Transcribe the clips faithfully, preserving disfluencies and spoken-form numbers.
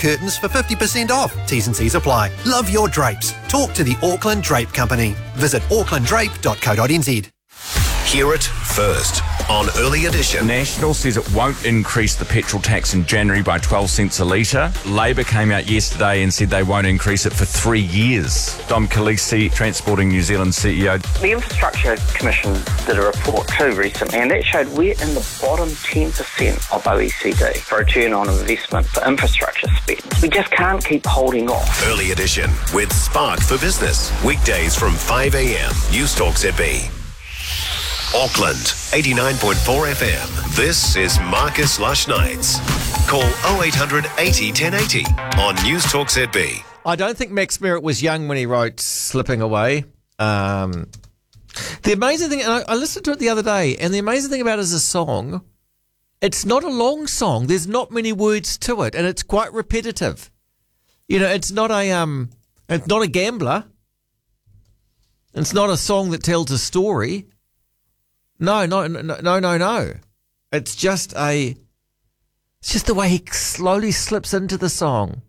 Curtains for fifty percent off. T's and C's apply. Love your drapes. Talk to the Auckland Drape Company. Visit auckland drape dot co dot n z. Hear it first on Early Edition. National says it won't increase the petrol tax in January by twelve cents a litre. Labor came out yesterday and said they won't increase it for three years. Dom Khaleesi, Transporting New Zealand C E O. The Infrastructure Commission did a report too recently, and that showed we're in the bottom ten percent of O E C D for return on investment for infrastructure spend. We just can't keep holding off. Early Edition with Spark for Business. Weekdays from five a.m. News Talk Z B. Auckland, eighty-nine point four F M. This is Marcus Lush Nights. Call oh eight hundred eighty ten eighty on News Talk Z B. I don't think Max Merritt was young when he wrote Slipping Away. Um, the amazing thing, and I, I listened to it the other day, and the amazing thing about it as a song, it's not a long song. There's not many words to it, and it's quite repetitive. You know, it's not a um, it's not a gambler. It's not a song that tells a story. No, no, no, no, no, no. It's just a, it's just the way he slowly slips into the song.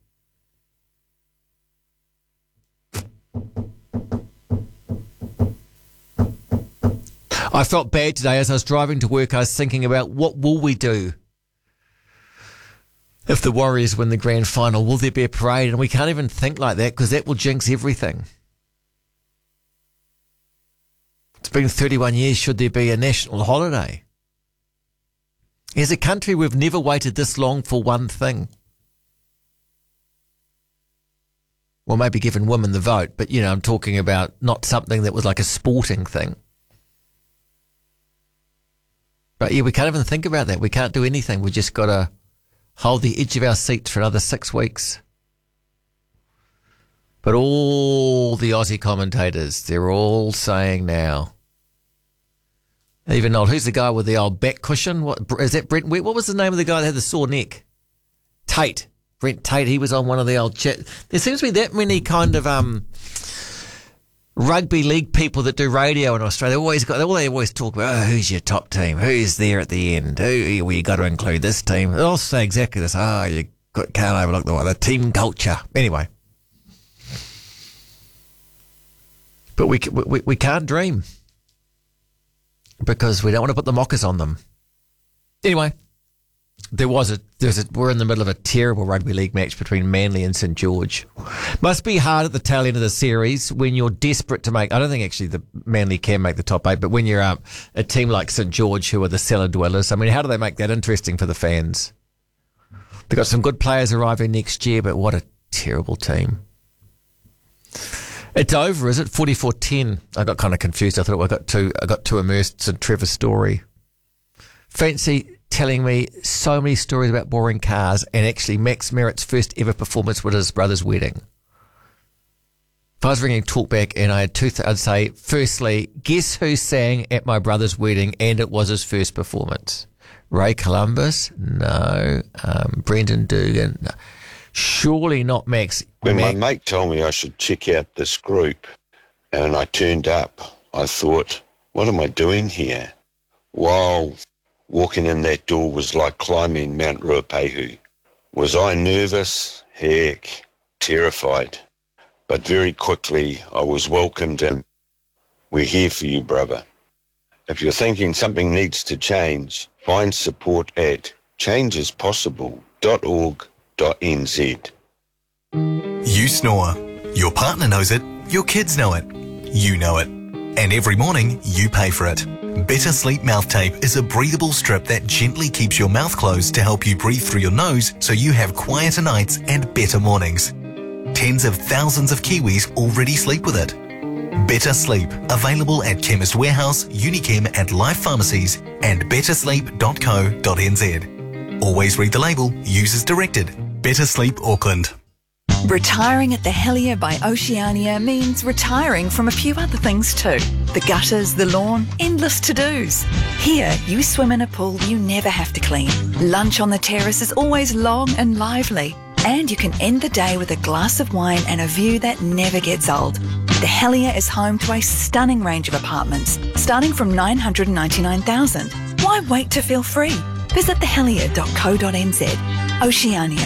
I felt bad today as I was driving to work. I was thinking about what will we do if the Warriors win the grand final? Will there be a parade? And we can't even think like that because that will jinx everything. It's been thirty-one years. Should there be a national holiday? As a country, we've never waited this long for one thing. Well, maybe given women the vote, but, you know, I'm talking about not something that was like a sporting thing. But, yeah, we can't even think about that. We can't do anything. We just got to hold the edge of our seats for another six weeks. But all the Aussie commentators, they're all saying now, even old, who's the guy with the old back cushion? What is that? Brent? What was the name of the guy that had the sore neck? Tate. Brent Tate. He was on one of the old chat. There seems to be that many kind of um, rugby league people that do radio in Australia. They always got. All they always talk about, oh, who's your top team? Who's there at the end? Who? Well, you got to include this team. They all say exactly this. Oh, you can't overlook the one. The team culture. Anyway. But we, we we can't dream because we don't want to put the mockers on them. Anyway, there was a there's a we're in the middle of a terrible rugby league match between Manly and St George. Must be hard at the tail end of the series when you're desperate to make. I don't think actually the Manly can make the top eight, but when you're um, a team like St George who are the cellar dwellers, I mean, how do they make that interesting for the fans? They've got some good players arriving next year, but what a terrible team. It's over, is it? forty-four ten. I got kind of confused. I thought I got too I got too immersed in Trevor's story. Fancy telling me so many stories about boring cars, and actually Max Merritt's first ever performance was his brother's wedding. If I was ringing Talkback and I had two, th- I'd say, firstly, guess who sang at my brother's wedding and it was his first performance? Ray Columbus? No. Um, Brendan Dugan? No. Surely not Max. When Max. my mate told me I should check out this group and I turned up, I thought, what am I doing here? Wow, walking in that door was like climbing Mount Ruapehu. Was I nervous? Heck, terrified. But very quickly I was welcomed in. We're here for you, brother. If you're thinking something needs to change, find support at changes possible dot org dot n z. You snore. Your partner knows it. Your kids know it. You know it. And every morning, you pay for it. Better Sleep Mouth Tape is a breathable strip that gently keeps your mouth closed to help you breathe through your nose so you have quieter nights and better mornings. Tens of thousands of Kiwis already sleep with it. Better Sleep, available at Chemist Warehouse, Unichem and Life Pharmacies and better sleep dot co dot n z. Always read the label, use as directed. Better Sleep Auckland. Retiring at the Helier by Oceania means retiring from a few other things too. The gutters, the lawn, endless to-dos. Here, you swim in a pool you never have to clean. Lunch on the terrace is always long and lively. And you can end the day with a glass of wine and a view that never gets old. The Helier is home to a stunning range of apartments, starting from nine hundred ninety-nine thousand dollars. Why wait to feel free? Visit the helier dot co dot n z. Oceania.